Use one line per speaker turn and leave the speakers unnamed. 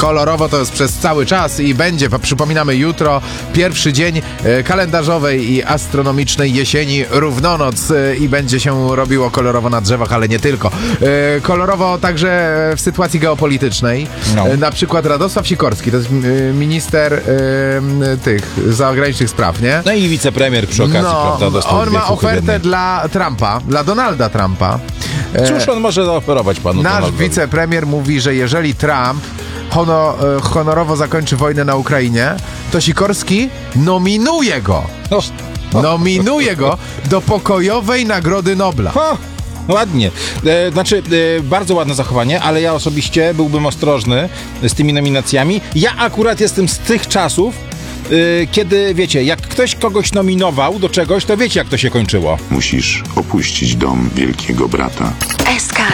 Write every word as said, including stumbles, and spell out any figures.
kolorowo to jest przez cały czas i będzie, przypominamy, jutro pierwszy dzień e, kalendarzowej i astronomicznej jesieni, równonoc e, i będzie się robiło kolorowo na drzewach, ale nie tylko. E, kolorowo także w sytuacji geopolitycznej.
No.
E, na przykład Radosław Sikorski, to jest e, minister e, tych zagranicznych spraw, nie?
No i wicepremier przy okazji,
No,
prawda? Dostał
on
dwie
ma
fuchy w
ofertę
jednej.
dla Trumpa, dla Donalda Trumpa. E,
Cóż on może zaoferować panu
Nasz
Donaldowi?
wicepremier mówi, że jeżeli Trump hono, e, honorowo zakończy wojnę na Ukrainie, to Sikorski nominuje go.
No,
Nominuje go do pokojowej Nagrody Nobla.
o, ładnie. E, znaczy, e, bardzo ładne zachowanie, ale ja osobiście byłbym ostrożny z tymi nominacjami. Ja akurat jestem z tych czasów, e, kiedy, wiecie, jak ktoś kogoś nominował do czegoś, to wiecie, jak to się kończyło.
Musisz opuścić dom wielkiego brata.
S K